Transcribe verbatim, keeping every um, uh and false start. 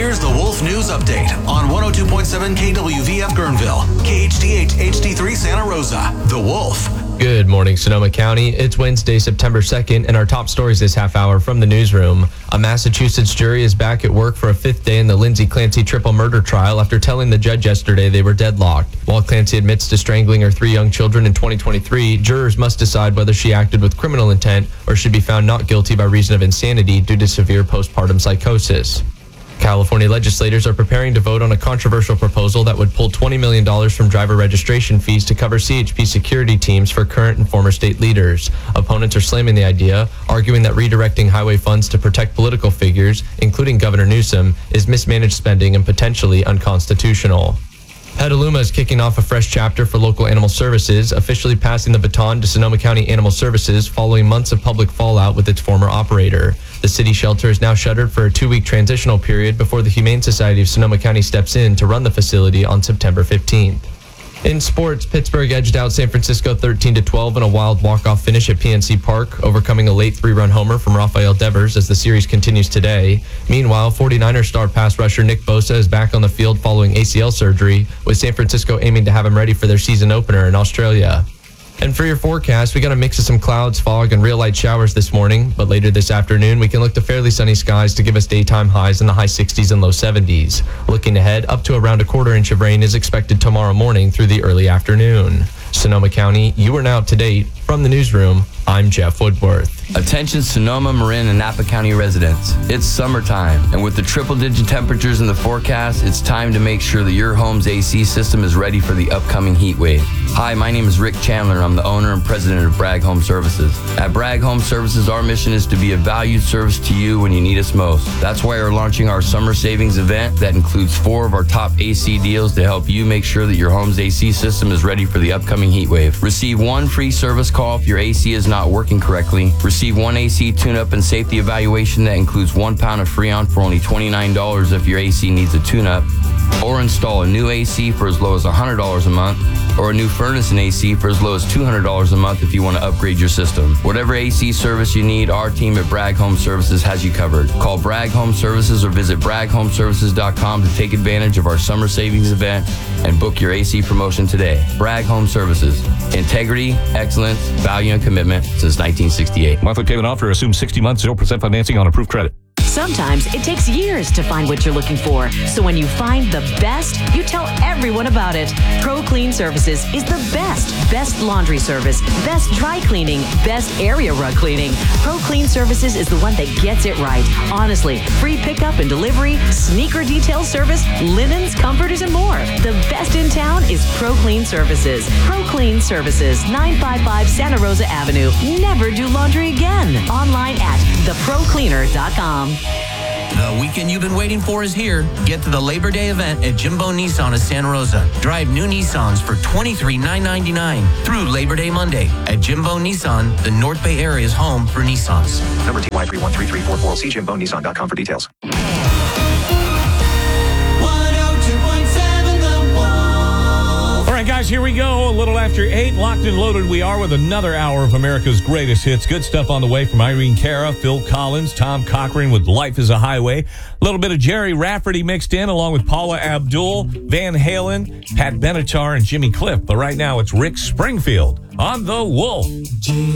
Here's the Wolf News Update on one oh two point seven K W V F Guerneville, K H D H H D three Santa Rosa. The Wolf. Good morning, Sonoma County. It's Wednesday, September second, and our top stories this half hour from the newsroom. A Massachusetts jury is back at work for a fifth day in the Lindsay Clancy triple murder trial after telling the judge yesterday they were deadlocked. While Clancy admits to strangling her three young children in twenty twenty-three, jurors must decide whether she acted with criminal intent or should be found not guilty by reason of insanity due to severe postpartum psychosis. California legislators are preparing to vote on a controversial proposal that would pull twenty million dollars from driver registration fees to cover C H P security teams for current and former state leaders. Opponents are slamming the idea, arguing that redirecting highway funds to protect political figures, including Governor Newsom, is mismanaged spending and potentially unconstitutional. Petaluma is kicking off a fresh chapter for local animal services, officially passing the baton to Sonoma County Animal Services following months of public fallout with its former operator. The city shelter is now shuttered for a two-week transitional period before the Humane Society of Sonoma County steps in to run the facility on September fifteenth. In sports, Pittsburgh edged out San Francisco thirteen to twelve in a wild walk-off finish at P N C Park, overcoming a late three-run homer from Rafael Devers as the series continues today. Meanwhile, forty-niners star pass rusher Nick Bosa is back on the field following A C L surgery, with San Francisco aiming to have him ready for their season opener in Australia. And for your forecast, we got a mix of some clouds, fog, and real light showers this morning. But later this afternoon, we can look to fairly sunny skies to give us daytime highs in the high sixties and low seventies. Looking ahead, up to around a quarter inch of rain is expected tomorrow morning through the early afternoon. Sonoma County, you are now up to date. From the newsroom, I'm Jeff Woodworth. Attention Sonoma, Marin, and Napa County residents. It's summertime, and with the triple-digit temperatures in the forecast, it's time to make sure that your home's A C system is ready for the upcoming heat wave. Hi, my name is Rick Chandler, and I'm the owner and president of Bragg Home Services. At Bragg Home Services, our mission is to be a valued service to you when you need us most. That's why we're launching our summer savings event that includes four of our top A C deals to help you make sure that your home's A C system is ready for the upcoming heat wave. Receive one free service call if your A C is not working correctly. Receive one A C tune-up and safety evaluation that includes one pound of Freon for only twenty-nine dollars if your A C needs a tune-up. Or install a new A C for as low as one hundred dollars a month, or a new furnace and A C for as low as two hundred dollars a month if you want to upgrade your system. Whatever A C service you need, our team at Bragg Home Services has you covered. Call Bragg Home Services or visit bragg home services dot com to take advantage of our summer savings event and book your A C promotion today. Bragg Home Services. Integrity, excellence, value, and commitment since nineteen sixty-eight. Monthly payment offer assumes sixty months, zero percent financing on approved credit. Sometimes it takes years to find what you're looking for. So when you find the best, you tell everyone about it. Pro Clean Services is the best. Best laundry service, best dry cleaning, best area rug cleaning. Pro Clean Services is the one that gets it right. Honestly, free pickup and delivery, sneaker detail service, linens, comforters, and more. The best in town is Pro Clean Services. Pro Clean Services, nine five five Santa Rosa Avenue. Never do laundry again. Online at the pro cleaner dot com. The weekend you've been waiting for is here. Get to the Labor Day event at Jimbo Nissan of Santa Rosa. Drive new Nissans for twenty-three thousand nine hundred ninety-nine dollars through Labor Day Monday. At Jimbo Nissan, the North Bay area's home for Nissans. Number T Y three one three three four four. See jimbo nissan dot com for details. All right, guys, here we go. A little after eight, locked and loaded we are with another hour of America's greatest hits. Good stuff on the way from Irene Cara, Phil Collins, Tom Cochrane with Life is a Highway. A little bit of Jerry Rafferty mixed in along with Paula Abdul, Van Halen, Pat Benatar, and Jimmy Cliff. But right now it's Rick Springfield on The Wolf.